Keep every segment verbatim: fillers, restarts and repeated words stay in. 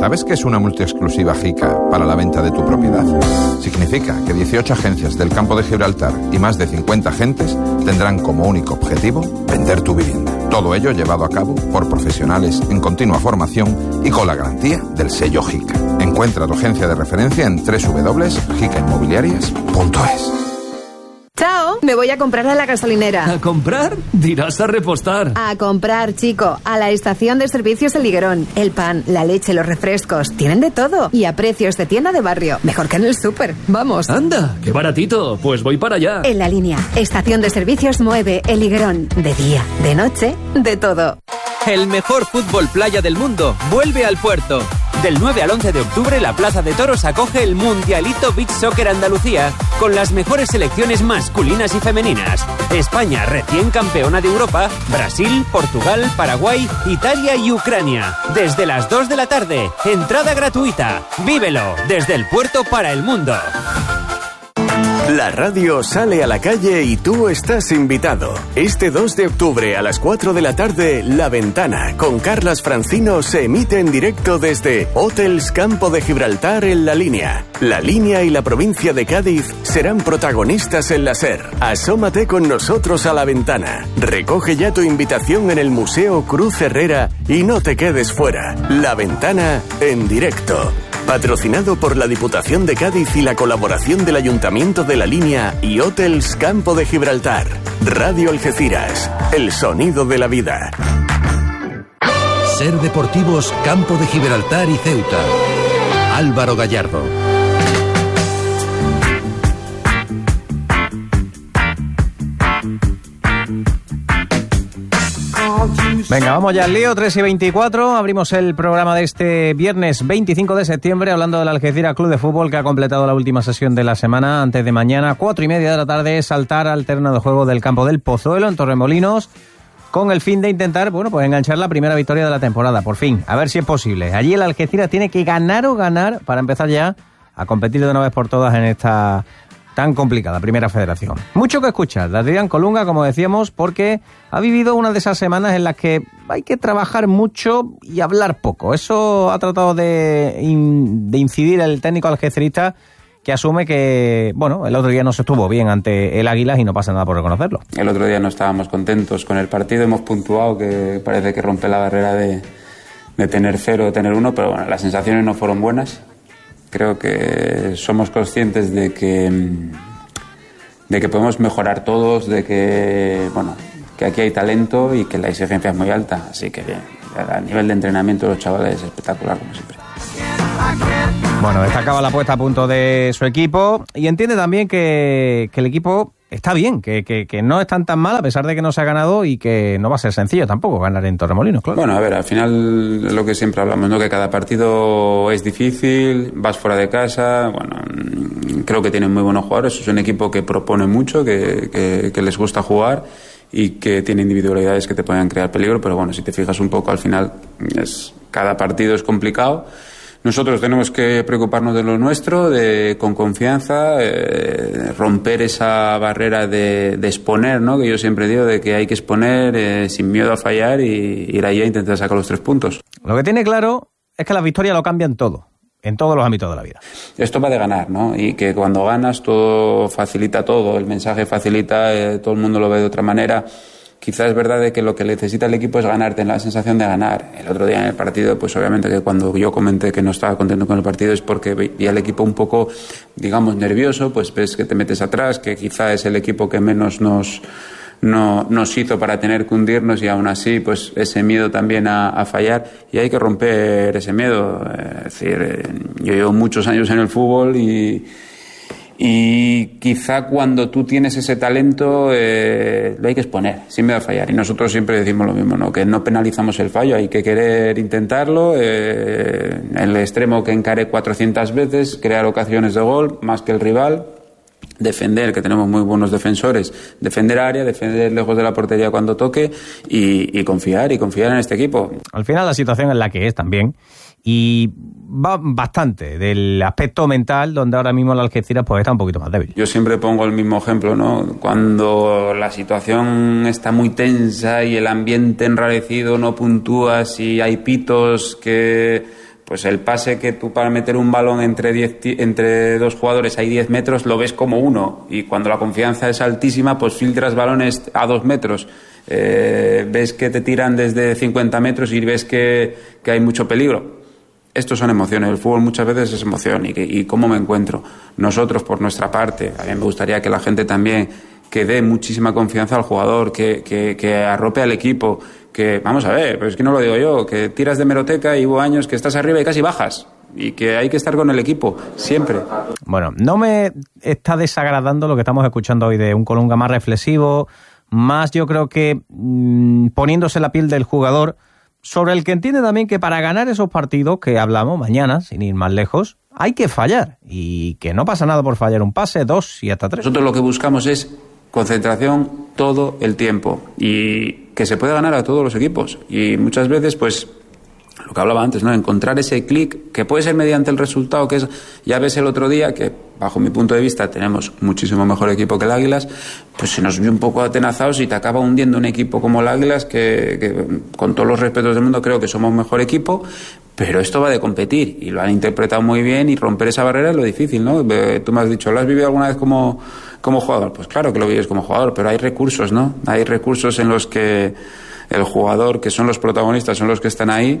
¿Sabes qué es una multiexclusiva JICA para la venta de tu propiedad? Significa que dieciocho agencias del Campo de Gibraltar y más de cincuenta agentes tendrán como único objetivo vender tu vivienda. Todo ello llevado a cabo por profesionales en continua formación y con la garantía del sello JICA. Encuentra tu agencia de referencia en doble u doble u doble punto jica inmobiliarias punto es. ¡Chao! Me voy a comprar a la gasolinera. ¿A comprar? Dirás a repostar. A comprar, chico. A la estación de servicios El Liguerón. El pan, la leche, los refrescos. Tienen de todo. Y a precios de tienda de barrio. Mejor que en el súper. Vamos. Anda, qué baratito. Pues voy para allá. En La Línea. Estación de servicios Mueve El Liguerón. De día, de noche, de todo. El mejor fútbol playa del mundo vuelve al puerto. Del nueve al once de octubre, la Plaza de Toros acoge el Mundialito Beach Soccer Andalucía con las mejores selecciones masculinas y femeninas. España, recién campeona de Europa, Brasil, Portugal, Paraguay, Italia y Ucrania. Desde las dos de la tarde, entrada gratuita. Vívelo desde el puerto para el mundo. La radio sale a la calle y tú estás invitado. Este dos de octubre a las cuatro de la tarde, La Ventana, con Carlas Francino, se emite en directo desde Hotels Campo de Gibraltar en La Línea. La Línea y la provincia de Cádiz serán protagonistas en la SER. Asómate con nosotros a La Ventana. Recoge ya tu invitación en el Museo Cruz Herrera y no te quedes fuera. La Ventana en directo. Patrocinado por la Diputación de Cádiz y la colaboración del Ayuntamiento de La Línea y Hotels Campo de Gibraltar. Radio Algeciras, el sonido de la vida. SER Deportivos Campo de Gibraltar y Ceuta. Álvaro Gallardo. Venga, vamos ya al lío, tres y veinticuatro. Abrimos el programa de este viernes veinticinco de septiembre hablando del Algeciras Club de Fútbol, que ha completado la última sesión de la semana. Antes de mañana, cuatro y media de la tarde, saltar al terreno de juego del campo del Pozuelo en Torremolinos, con el fin de intentar, bueno, pues enganchar la primera victoria de la temporada, por fin, a ver si es posible. Allí el Algeciras tiene que ganar o ganar para empezar ya a competir de una vez por todas en esta tan complicada primera federación. Mucho que escuchar de Adrián Colunga, como decíamos, porque ha vivido una de esas semanas en las que hay que trabajar mucho y hablar poco. Eso ha tratado de, in, de incidir el técnico algecerista, que asume que, bueno, el otro día no se estuvo bien ante el Águilas y no pasa nada por reconocerlo. El otro día no estábamos contentos con el partido, hemos puntuado, que parece que rompe la barrera de, de tener cero, de tener uno, pero bueno, las sensaciones no fueron buenas. Creo que somos conscientes de que de que podemos mejorar todos, de que bueno, que aquí hay talento y que la exigencia es muy alta, así que bien, a nivel de entrenamiento de los chavales es espectacular como siempre. Bueno, destacaba la puesta a punto de su equipo y entiende también que, que el equipo está bien, que, que, que no están tan mal a pesar de que no se ha ganado y que no va a ser sencillo tampoco ganar en Torremolinos, claro. Bueno, a ver, al final lo que siempre hablamos, ¿no? Que cada partido es difícil, vas fuera de casa, bueno, creo que tienen muy buenos jugadores, es un equipo que propone mucho, que, que, que les gusta jugar y que tiene individualidades que te pueden crear peligro, pero bueno, si te fijas un poco, al final es, cada partido es complicado. Nosotros tenemos que preocuparnos de lo nuestro, de con confianza, eh, romper esa barrera de, de exponer, ¿no? Que yo siempre digo de que hay que exponer eh, sin miedo a fallar y ir ahí a intentar sacar los tres puntos. Lo que tiene claro es que las victorias lo cambian todo, en todos los ámbitos de la vida. Esto va de ganar, ¿no? Y que cuando ganas todo facilita todo, el mensaje facilita, eh, todo el mundo lo ve de otra manera. Quizás es verdad de que lo que necesita el equipo es ganar, tener la sensación de ganar. El otro día en el partido, pues obviamente que cuando yo comenté que no estaba contento con el partido es porque veía al equipo un poco, digamos, nervioso, pues ves que te metes atrás, que quizá es el equipo que menos nos, no, nos hizo para tener que hundirnos y aún así, pues ese miedo también a, a fallar y hay que romper ese miedo. Es decir, yo llevo muchos años en el fútbol y... Y quizá cuando tú tienes ese talento eh, lo hay que exponer, sin miedo a fallar. Y nosotros siempre decimos lo mismo, ¿no? Que no penalizamos el fallo, hay que querer intentarlo. Eh, el extremo que encare cuatrocientas veces, crear ocasiones de gol, más que el rival. Defender, que tenemos muy buenos defensores, defender área, defender lejos de la portería cuando toque y, y confiar, y confiar en este equipo. Al final la situación es la que es también. Y va bastante del aspecto mental, donde ahora mismo el Algeciras pues está un poquito más débil. Yo siempre pongo el mismo ejemplo, ¿no? Cuando la situación está muy tensa y el ambiente enrarecido, no puntúas y hay pitos que pues el pase que tú para meter un balón entre, diez, entre dos jugadores hay diez metros, lo ves como uno, y cuando la confianza es altísima, pues filtras balones a dos metros. Eh, ves que te tiran desde cincuenta metros y ves que, que hay mucho peligro. Estos son emociones, el fútbol muchas veces es emoción, y, que, y cómo me encuentro. Nosotros, por nuestra parte, a mí me gustaría que la gente también, que dé muchísima confianza al jugador, que, que, que arrope al equipo, que, vamos a ver, pero es que no lo digo yo, que tiras de hemeroteca y hubo años que estás arriba y casi bajas, y que hay que estar con el equipo, siempre. Bueno, no me está desagradando lo que estamos escuchando hoy de un Colunga más reflexivo, más yo creo que mmm, poniéndose la piel del jugador, sobre el que entiende también que para ganar esos partidos que hablamos mañana, sin ir más lejos, hay que fallar, y que no pasa nada por fallar un pase, dos y hasta tres. Nosotros lo que buscamos es concentración todo el tiempo, y que se puede ganar a todos los equipos, y muchas veces pues lo que hablaba antes, ¿no? Encontrar ese clic, que puede ser mediante el resultado, que es, ya ves el otro día, que bajo mi punto de vista tenemos muchísimo mejor equipo que el Águilas, pues se nos vio un poco atenazados y te acaba hundiendo un equipo como el Águilas, que, que con todos los respetos del mundo creo que somos mejor equipo, pero esto va de competir, y lo han interpretado muy bien, y romper esa barrera es lo difícil, ¿no? Tú me has dicho, ¿lo has vivido alguna vez como, como jugador? Pues claro que lo vives como jugador, pero hay recursos, ¿no? Hay recursos en los que el jugador, que son los protagonistas, son los que están ahí,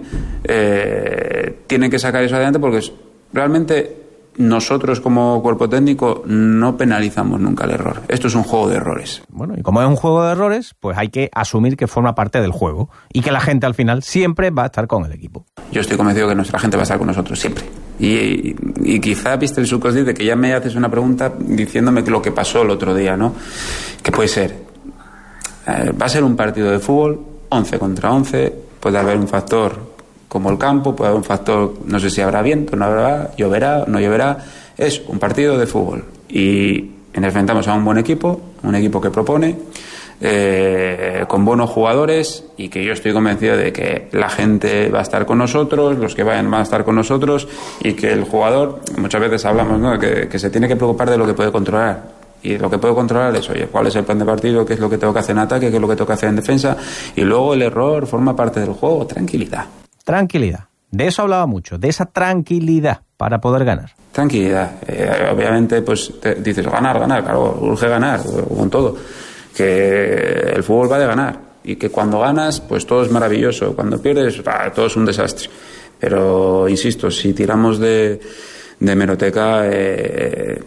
eh, tienen que sacar eso adelante, porque realmente nosotros como cuerpo técnico no penalizamos nunca el error. Esto es un juego de errores. Bueno, y como es un juego de errores, pues hay que asumir que forma parte del juego y que la gente al final siempre va a estar con el equipo. Yo estoy convencido que nuestra gente va a estar con nosotros siempre. Y, y, y quizá viste el subconsciente que ya me haces una pregunta diciéndome lo que pasó el otro día, ¿no? ¿Qué puede ser? Eh, va a ser un partido de fútbol, once contra once, puede haber un factor como el campo, puede haber un factor, no sé si habrá viento, no habrá, lloverá, no lloverá. Es un partido de fútbol y enfrentamos a un buen equipo, un equipo que propone, eh, con buenos jugadores, y que yo estoy convencido de que la gente va a estar con nosotros, los que vayan van a estar con nosotros, y que el jugador, muchas veces hablamos, ¿no?, que, que se tiene que preocupar de lo que puede controlar. Y lo que puedo controlar es, oye, cuál es el plan de partido, qué es lo que tengo que hacer en ataque, qué es lo que tengo que hacer en defensa, y luego el error forma parte del juego. Tranquilidad. Tranquilidad. De eso hablaba mucho, de esa tranquilidad para poder ganar. Tranquilidad. Eh, obviamente, pues te dices, ganar, ganar, claro, urge ganar, con todo. Que el fútbol va de ganar, y que cuando ganas, pues todo es maravilloso. Cuando pierdes, bah, todo es un desastre. Pero, insisto, si tiramos de, de hemeroteca, eh,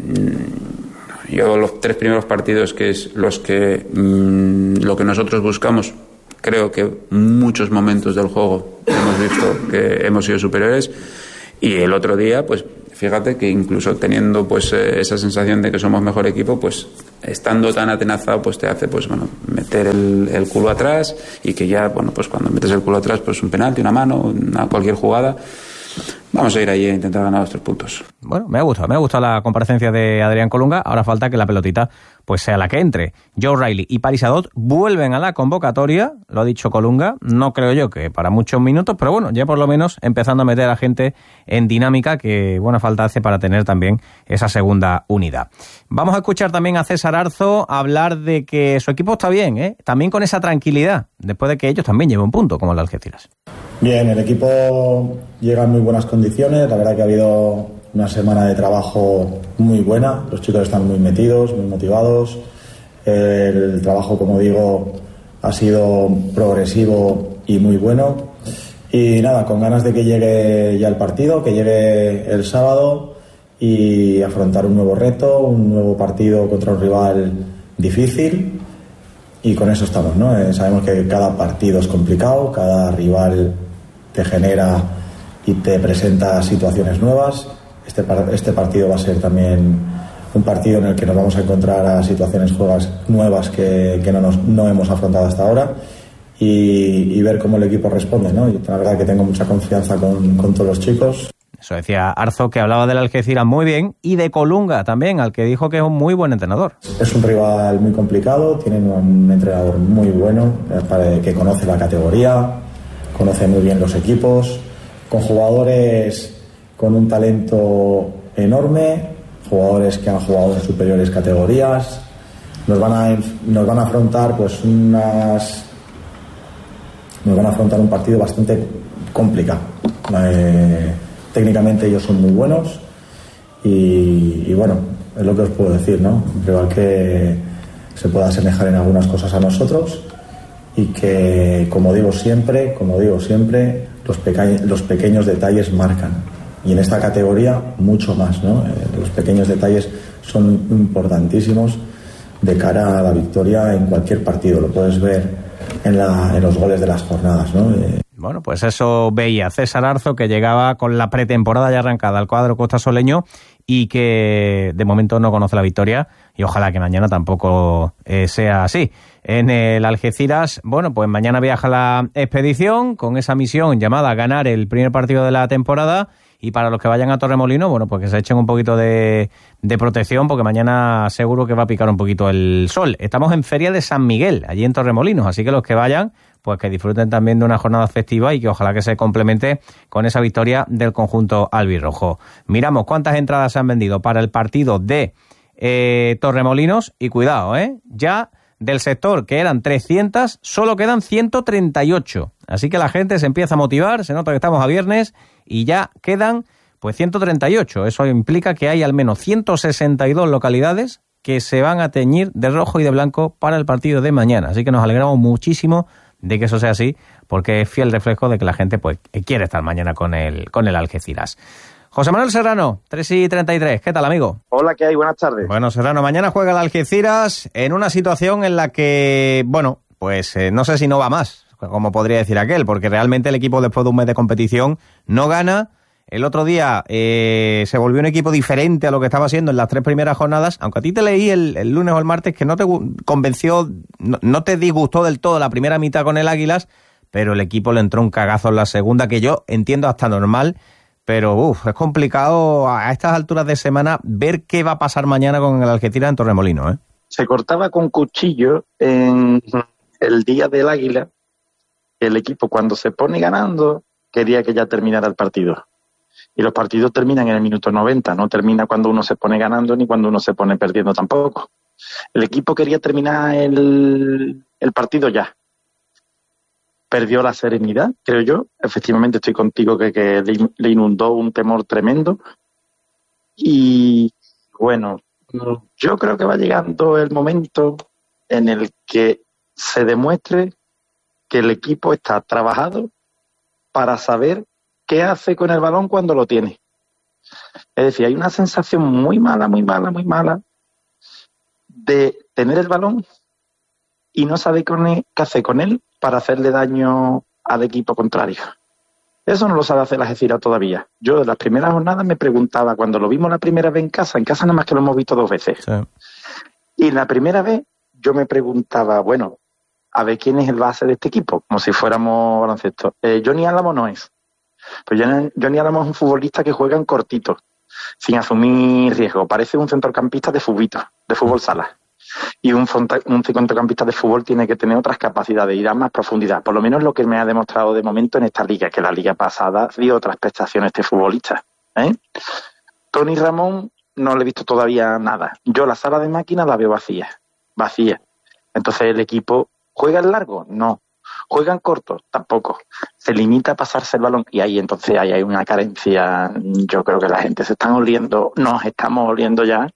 yo los tres primeros partidos, que es los que mmm, lo que nosotros buscamos, creo que muchos momentos del juego hemos visto que hemos sido superiores, y el otro día, pues fíjate que incluso teniendo pues esa sensación de que somos mejor equipo, pues estando tan atenazado, pues te hace pues bueno meter el, el culo atrás, y que ya, bueno, pues cuando metes el culo atrás, pues un penalti, una mano, una, cualquier jugada. Vamos a ir ahí a intentar ganar los tres puntos. Bueno, me ha gustado, me ha gustado la comparecencia de Adrián Colunga. Ahora falta que la pelotita pues sea la que entre. Joe Riley y Paris Adot vuelven a la convocatoria, lo ha dicho Colunga. No creo yo que para muchos minutos, pero bueno, ya por lo menos empezando a meter a gente en dinámica, que buena falta hace para tener también esa segunda unidad. Vamos a escuchar también a César Arzo hablar de que su equipo está bien, ¿eh? También con esa tranquilidad, después de que ellos también lleven un punto, como el Algeciras. Bien, el equipo llega en muy buenas condiciones. La verdad que ha habido una semana de trabajo muy buena. Los chicos están muy metidos, muy motivados. El trabajo, como digo, ha sido progresivo y muy bueno. Y nada, con ganas de que llegue ya el partido, que llegue el sábado, y afrontar un nuevo reto, un nuevo partido contra un rival difícil. Y con eso estamos, ¿no? Eh, sabemos que cada partido es complicado, cada rival te genera y te presenta situaciones nuevas. Este, este partido va a ser también un partido en el que nos vamos a encontrar a situaciones nuevas que, que no, nos, no hemos afrontado hasta ahora, y, y ver cómo el equipo responde, ¿no? Yo, la verdad que tengo mucha confianza con, con todos los chicos. Eso decía Arzo, que hablaba del Algeciras muy bien, y de Colunga también, al que dijo que es un muy buen entrenador. Es un rival muy complicado, tienen un entrenador muy bueno, que conoce la categoría, conoce muy bien los equipos, con jugadores con un talento enorme, jugadores que han jugado en superiores categorías. Nos van a, nos van a afrontar pues unas nos van a afrontar un partido bastante complicado. Eh, técnicamente ellos son muy buenos y, y bueno, es lo que os puedo decir, ¿no? Creo que se puede asemejar en algunas cosas a nosotros y que, como digo siempre, como digo siempre, los, peca- los pequeños detalles marcan. Y en esta categoría mucho más, ¿no? Eh, los pequeños detalles son importantísimos de cara a la victoria en cualquier partido. Lo puedes ver en, la, en los goles de las jornadas, ¿no? Eh, Bueno, pues eso veía César Arzo, que llegaba con la pretemporada ya arrancada al cuadro costasoleño y que de momento no conoce la victoria y ojalá que mañana tampoco eh, sea así. En el Algeciras, bueno, pues mañana viaja la expedición con esa misión llamada ganar el primer partido de la temporada y para los que vayan a Torremolinos, bueno, pues que se echen un poquito de, de protección porque mañana seguro que va a picar un poquito el sol. Estamos en Feria de San Miguel, allí en Torremolinos, así que los que vayan, pues que disfruten también de una jornada festiva y que ojalá que se complemente con esa victoria del conjunto albirrojo. Miramos cuántas entradas se han vendido para el partido de eh, Torremolinos y cuidado, ¿eh? Ya del sector que eran trescientas, solo quedan ciento treinta y ocho. Así que la gente se empieza a motivar, se nota que estamos a viernes y ya quedan pues ciento treinta y ocho. Eso implica que hay al menos ciento sesenta y dos localidades que se van a teñir de rojo y de blanco para el partido de mañana. Así que nos alegramos muchísimo de que eso sea así, porque es fiel reflejo de que la gente pues quiere estar mañana con el, con el Algeciras. José Manuel Serrano, tres y treinta y tres. ¿Qué tal, amigo? Hola, ¿qué hay? Buenas tardes. Bueno, Serrano, mañana juega el Algeciras en una situación en la que, bueno, pues eh, no sé si no va más, como podría decir aquel, porque realmente el equipo después de un mes de competición no gana. El otro día eh, se volvió un equipo diferente a lo que estaba siendo en las tres primeras jornadas, aunque a ti te leí el, el lunes o el martes que no te convenció, no, no te disgustó del todo la primera mitad con el Águilas, pero el equipo le entró un cagazo en la segunda, que yo entiendo hasta normal, pero uf, es complicado a estas alturas de semana ver qué va a pasar mañana con el Algeciras en Torremolinos, ¿eh? Se cortaba con cuchillo en el día del Águila. El equipo cuando se pone ganando quería que ya terminara el partido. Y los partidos terminan en el minuto noventa, no termina cuando uno se pone ganando ni cuando uno se pone perdiendo tampoco. El equipo quería terminar el, el partido ya. Perdió la serenidad, creo yo. Efectivamente estoy contigo que, que le, le inundó un temor tremendo. Y bueno, yo creo que va llegando el momento en el que se demuestre que el equipo está trabajado para saber qué hace con el balón cuando lo tiene. Es decir, hay una sensación muy mala, muy mala, muy mala de tener el balón y no saber qué hacer con él para hacerle daño al equipo contrario. Eso no lo sabe hacer la Algeciras todavía. Yo de las primeras jornadas me preguntaba, cuando lo vimos la primera vez en casa, en casa nada más que lo hemos visto dos veces. Sí. Y la primera vez yo me preguntaba, bueno, a ver quién es el base de este equipo, como si fuéramos baloncesto. Eh, Johnny Álamo no es. Pero Johnny, Johnny Álamo es un futbolista que juega en cortito, sin asumir riesgo. Parece un centrocampista de fubito, de fútbol sala. Y un, un centrocampista de fútbol tiene que tener otras capacidades y dar más profundidad. Por lo menos lo que me ha demostrado de momento en esta liga, que la liga pasada dio otras prestaciones este futbolista. ¿eh? Tony Ramón no le he visto todavía nada. Yo la sala de máquinas la veo vacía. Vacía. Entonces el equipo ¿juega en largo? No. ¿Juega en corto? Tampoco. Se limita a pasarse el balón y ahí entonces ahí hay una carencia. Yo creo que la gente se está oliendo, nos estamos oliendo ya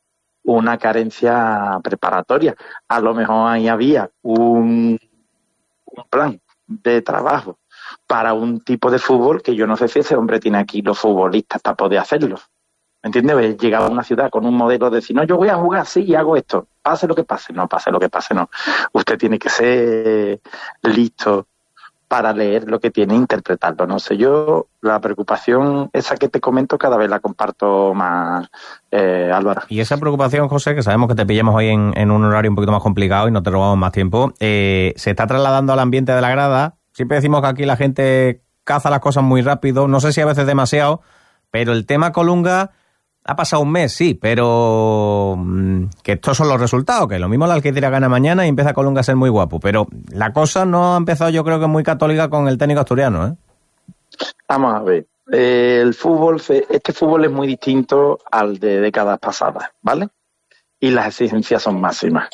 una carencia preparatoria. A lo mejor ahí había un, un plan de trabajo para un tipo de fútbol que yo no sé si ese hombre tiene aquí los futbolistas para poder hacerlo. ¿Me entiendes? Llegaba a una ciudad con un modelo de decir, no, yo voy a jugar así y hago esto. Pase lo que pase. No, pase lo que pase, no. Usted tiene que ser listo para leer lo que tiene e interpretarlo. No sé, yo la preocupación esa que te comento cada vez la comparto más, eh, Álvaro. Y esa preocupación, José, que sabemos que te pillamos hoy en, en un horario un poquito más complicado y no te robamos más tiempo, eh, se está trasladando al ambiente de la grada. Siempre decimos que aquí la gente caza las cosas muy rápido, no sé si a veces demasiado, pero el tema Colunga ha pasado un mes, sí, pero mmm, que estos son los resultados, que lo mismo la Algeciras gana mañana y empieza Colunga a ser muy guapo, pero la cosa no ha empezado, yo creo que muy católica con el técnico asturiano, ¿eh? Vamos a ver, eh, el fútbol, este fútbol es muy distinto al de décadas pasadas, ¿vale? Y las exigencias son máximas.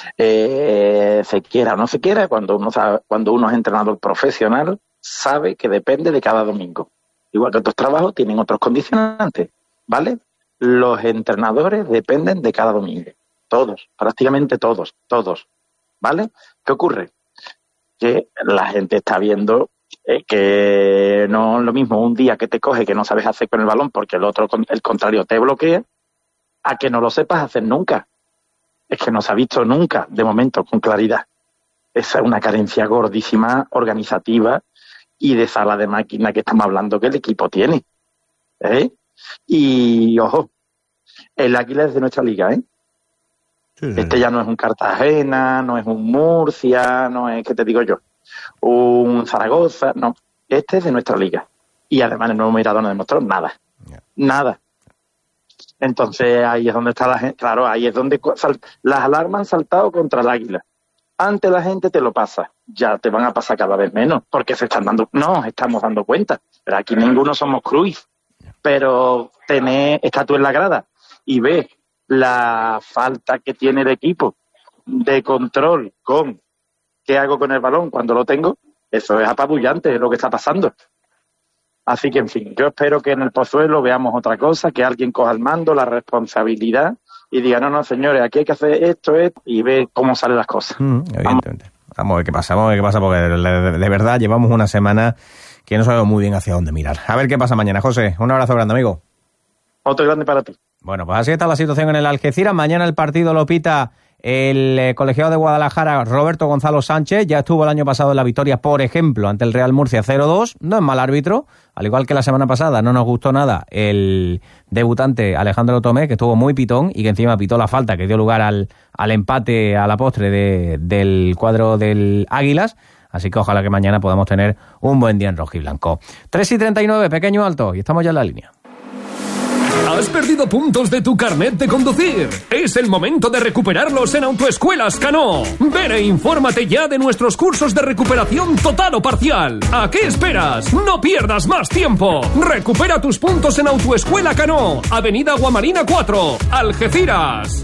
Eh, se quiera o no se quiera, cuando uno sabe, cuando uno es entrenador profesional, sabe que depende de cada domingo. igual que otros trabajos, tienen otros condicionantes, ¿vale? Los entrenadores dependen de cada domingo. Todos, prácticamente todos, todos, ¿vale? ¿Qué ocurre? Que la gente está viendo eh, que no es lo mismo un día que te coge que no sabes hacer con el balón porque el otro, el contrario, te bloquea, a que no lo sepas hacer nunca. Es que no se ha visto nunca, de momento, con claridad. Esa es una carencia gordísima, organizativa y de sala de máquina que estamos hablando que el equipo tiene. ¿Eh? Y, ojo, el Águila es de nuestra liga, ¿eh? Sí, sí. Este ya no es un Cartagena, no es un Murcia, no es, ¿qué te digo yo? Un Zaragoza, no. Este es de nuestra liga. Y además el nuevo Mirador no demostró nada. Yeah. Nada. Entonces ahí es donde está la gente, claro, ahí es donde sal, las alarmas han saltado contra el Águila. Antes la gente te lo pasa, ya te van a pasar cada vez menos, porque se están dando, no, estamos dando cuenta, pero aquí ninguno somos Cruyff, pero tenés, estás tú en la grada y ves la falta que tiene el equipo de control con qué hago con el balón cuando lo tengo, eso es apabullante, es lo que está pasando. Así que, en fin, yo espero que en el Pozuelo veamos otra cosa, que alguien coja el mando, la responsabilidad y diga, no, no, señores, aquí hay que hacer esto, esto, y ve cómo salen las cosas. Mm, evidentemente. Vamos. vamos a ver qué pasa, vamos a ver qué pasa, porque de, de verdad llevamos una semana que no sabemos muy bien hacia dónde mirar. A ver qué pasa mañana. José, un abrazo grande, amigo. Otro grande para ti. Bueno, pues así está la situación en el Algeciras. Mañana el partido lo pita el eh, colegiado de Guadalajara, Roberto Gonzalo Sánchez. Ya estuvo el año pasado en la victoria, por ejemplo, ante el Real Murcia cero dos. No es mal árbitro, al igual que la semana pasada. No nos gustó nada el debutante Alejandro Tomé, que estuvo muy pitón y que encima pitó la falta que dio lugar al, al empate a la postre de, del cuadro del Águilas. Así que ojalá que mañana podamos tener un buen día en rojiblanco. tres y treinta y nueve, pequeño alto, y estamos ya en la línea. ¿Has perdido puntos de tu carnet de conducir? Es el momento de recuperarlos en Autoescuelas Cano. Ven e infórmate ya de nuestros cursos de recuperación total o parcial. ¿A qué esperas? No pierdas más tiempo. Recupera tus puntos en Autoescuela Cano, Avenida Guamarina cuatro, Algeciras.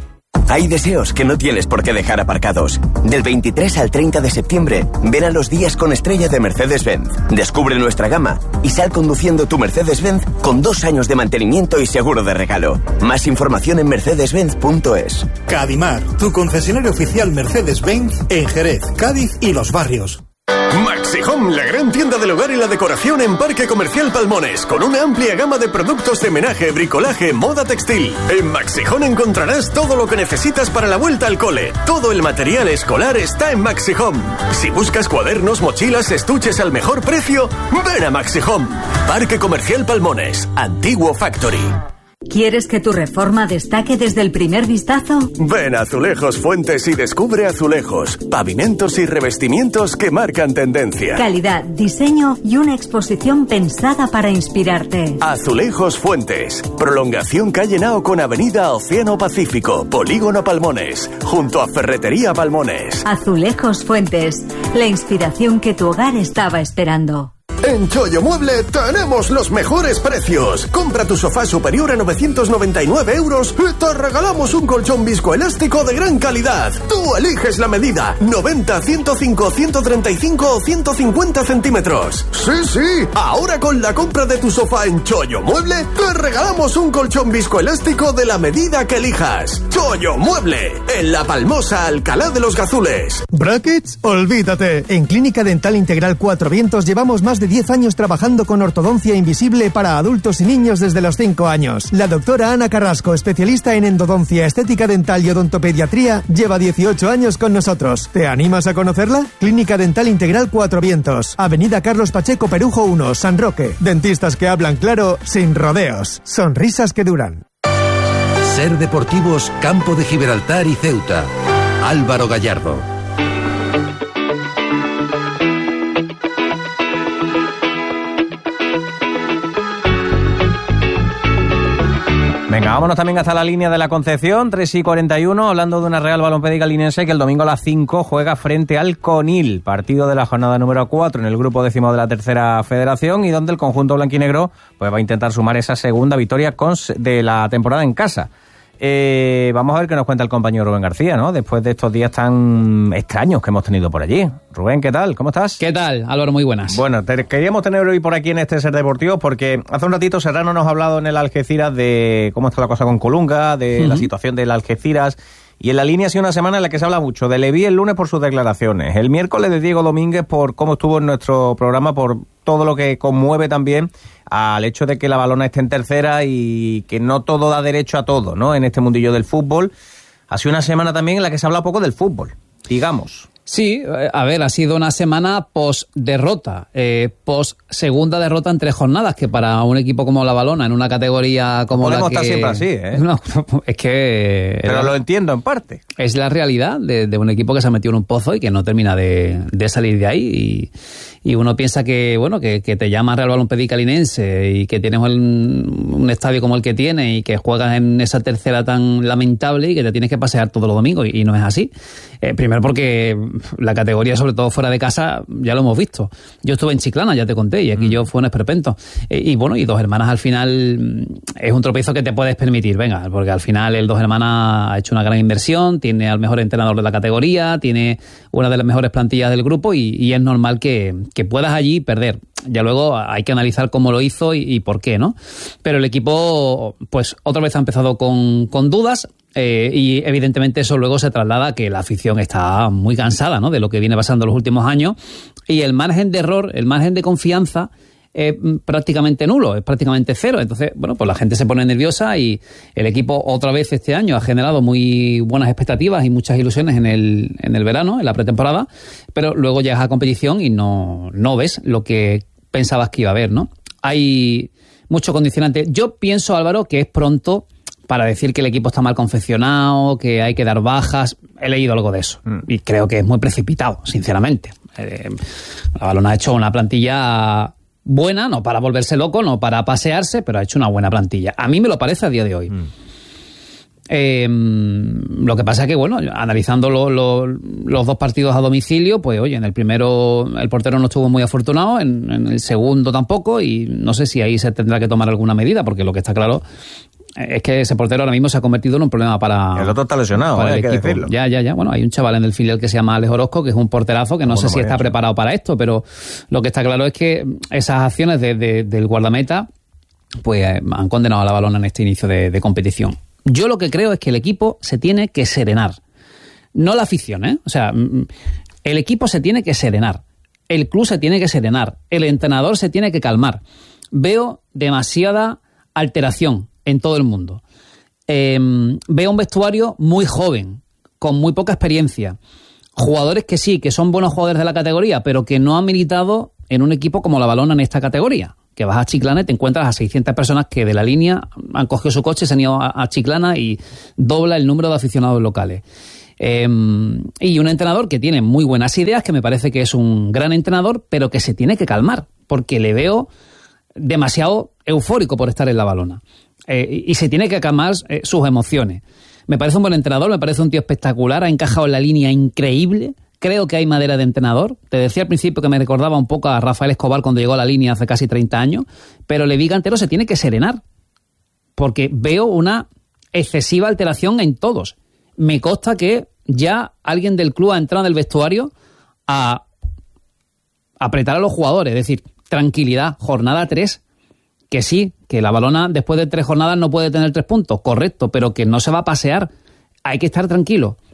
Hay deseos que no tienes por qué dejar aparcados. Del veintitrés al treinta de septiembre, ven a los días con estrella de Mercedes-Benz. Descubre nuestra gama y sal conduciendo tu Mercedes-Benz con dos años de mantenimiento y seguro de regalo. Más información en mercedes benz punto es. Cadimar, tu concesionario oficial Mercedes-Benz en Jerez, Cádiz y Los Barrios. Maxi Home, la gran tienda del hogar y la decoración en Parque Comercial Palmones, con una amplia gama de productos de menaje, bricolaje, moda textil. En Maxi Home encontrarás todo lo que necesitas para la vuelta al cole. Todo el material escolar está en Maxi Home. Si buscas cuadernos, mochilas, estuches al mejor precio, ven a Maxi Home. Parque Comercial Palmones, Antiguo Factory. ¿Quieres que tu reforma destaque desde el primer vistazo? Ven a Azulejos Fuentes y descubre azulejos, pavimentos y revestimientos que marcan tendencia. Calidad, diseño y una exposición pensada para inspirarte. Azulejos Fuentes. Prolongación calle Nao con avenida Océano Pacífico, Polígono Palmones, junto a Ferretería Palmones. Azulejos Fuentes. La inspiración que tu hogar estaba esperando. En Chollo Mueble tenemos los mejores precios. Compra tu sofá superior a novecientos noventa y nueve euros y te regalamos un colchón viscoelástico de gran calidad. Tú eliges la medida, noventa, ciento cinco, ciento treinta y cinco o ciento cincuenta centímetros. Sí, sí, ahora con la compra de tu sofá en Chollo Mueble te regalamos un colchón viscoelástico de la medida que elijas. Chollo Mueble, en La Palmosa, Alcalá de los Gazules. ¿Brackets? Olvídate. En Clínica Dental Integral Cuatro Vientos llevamos más de diez años trabajando con ortodoncia invisible para adultos y niños desde los cinco años. La doctora Ana Carrasco, especialista en endodoncia, estética dental y odontopediatría, lleva dieciocho años con nosotros. ¿Te animas a conocerla? Clínica Dental Integral Cuatro Vientos, Avenida Carlos Pacheco Perujo uno, San Roque. Dentistas que hablan claro, sin rodeos. Sonrisas que duran. Ser Deportivos, Campo de Gibraltar y Ceuta. Álvaro Gallardo. Venga, vámonos también hasta la línea de la Concepción, tres y cuarenta y uno, hablando de una Real Balompédica Linense que el domingo a las cinco juega frente al Conil, partido de la jornada número cuatro en el grupo décimo de la tercera federación y donde el conjunto blanquinegro pues va a intentar sumar esa segunda victoria de la temporada en casa. Eh, vamos a ver qué nos cuenta el compañero Rubén García, ¿no? Después de estos días tan extraños que hemos tenido por allí. Rubén, ¿qué tal? ¿Cómo estás? ¿Qué tal, Álvaro? Muy buenas. Bueno, te queríamos tener hoy por aquí en este Ser Deportivo porque hace un ratito Serrano nos ha hablado en el Algeciras de cómo está la cosa con Colunga, de uh-huh. la situación del Algeciras. Y en la línea ha sido una semana en la que se habla mucho de Leví el lunes por sus declaraciones, el miércoles de Diego Domínguez por cómo estuvo en nuestro programa, por todo lo que conmueve también al hecho de que la Balona esté en tercera y que no todo da derecho a todo, ¿no? En este mundillo del fútbol. Ha sido una semana también en la que se habla poco del fútbol, digamos. Sí, a ver, ha sido una semana post-derrota, eh, post-segunda derrota en tres jornadas, que para un equipo como la Balona, en una categoría como la que... Podemos estar siempre así, ¿eh? No, es que... Pero era... lo entiendo en parte. Es la realidad de, de un equipo que se ha metido en un pozo y que no termina de, de salir de ahí. Y, y uno piensa que, bueno, que, que te llama Real Balompié Calinense y que tienes un, un estadio como el que tiene y que juegas en esa tercera tan lamentable y que te tienes que pasear todos los domingos. Y, y no es así. Eh, primero porque... la categoría, sobre todo fuera de casa, ya lo hemos visto. Yo estuve en Chiclana, ya te conté, y aquí mm. yo fui un esperpento. Eh, y bueno, y Dos Hermanas al final es un tropiezo que te puedes permitir, venga, porque al final el Dos Hermanas ha hecho una gran inversión, tiene al mejor entrenador de la categoría, tiene una de las mejores plantillas del grupo y, y es normal que, que puedas allí perder. Ya luego hay que analizar cómo lo hizo y, y por qué, ¿no? Pero el equipo, pues otra vez ha empezado con, con dudas. Eh, y evidentemente eso luego se traslada a que la afición está muy cansada, ¿no?, de lo que viene pasando en los últimos años y el margen de error, el margen de confianza es prácticamente nulo, es prácticamente cero. Entonces, bueno, pues la gente se pone nerviosa y el equipo otra vez este año ha generado muy buenas expectativas y muchas ilusiones en el, en el verano, en la pretemporada, pero luego llegas a competición y no, no ves lo que pensabas que iba a haber, ¿no? Hay mucho condicionante. Yo pienso, Álvaro, que es pronto para decir que el equipo está mal confeccionado, que hay que dar bajas. He leído algo de eso mm. y creo que es muy precipitado, sinceramente. Eh, la Balona ha hecho una plantilla buena, no para volverse loco, no para pasearse, pero ha hecho una buena plantilla. A mí me lo parece a día de hoy. Mm. Eh, lo que pasa es que, bueno, analizando lo, lo, los dos partidos a domicilio, pues oye, en el primero el portero no estuvo muy afortunado, en, en el segundo tampoco, y no sé si ahí se tendrá que tomar alguna medida, porque lo que está claro es que ese portero ahora mismo se ha convertido en un problema para... El otro está lesionado, para ¿eh? el Hay equipo. que decirlo. Ya, ya, ya. Bueno, hay un chaval en el filial que se llama Alex Orozco, que es un porterazo, que no sé si está preparado para esto, pero lo que está claro es que esas acciones de, de, del guardameta pues eh, han condenado a la Balona en este inicio de, de competición. Yo lo que creo es que el equipo se tiene que serenar. No la afición, ¿eh? O sea, el equipo se tiene que serenar. El club se tiene que serenar. El entrenador se tiene que calmar. Veo demasiada alteración en todo el mundo. Eh, veo un vestuario muy joven, con muy poca experiencia. Jugadores que sí, que son buenos jugadores de la categoría, pero que no han militado en un equipo como la Balona en esta categoría. Que vas a Chiclana y te encuentras a seiscientas personas que de la línea han cogido su coche, se han ido a, a Chiclana y dobla el número de aficionados locales. Eh, y un entrenador que tiene muy buenas ideas, que me parece que es un gran entrenador, pero que se tiene que calmar, porque le veo demasiado eufórico por estar en la Balona. Eh, y se tiene que calmar eh, sus emociones. Me parece un buen entrenador, me parece un tío espectacular, ha encajado en la línea increíble. Creo que hay madera de entrenador. Te decía al principio que me recordaba un poco a Rafael Escobar cuando llegó a la línea hace casi treinta años, pero Leví Cantero se tiene que serenar, porque veo una excesiva alteración en todos. Me consta que ya alguien del club ha entrado en el vestuario a apretar a los jugadores, es decir, tranquilidad, jornada tres, que sí, que la Balona después de tres jornadas no puede tener tres puntos, correcto, pero que no se va a pasear, hay que estar tranquilo.